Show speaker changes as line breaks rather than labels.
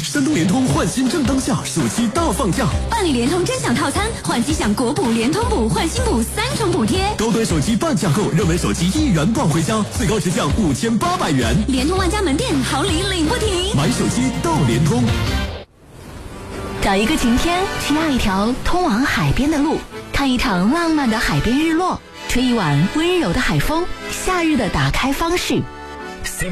山东联通换新正当下，暑期大放价，
办理联通真享套餐，换机享国补、联通补、换新补3重补贴。
高端手机半价购，热门手机1元抱回家，最高直降5800元。
联通万家门店好礼领不停，
买手机到联通。
找一个晴天，去压一条通往海边的路，看一场浪漫的海边日落，吹一碗温柔的海风，夏日的打开方式。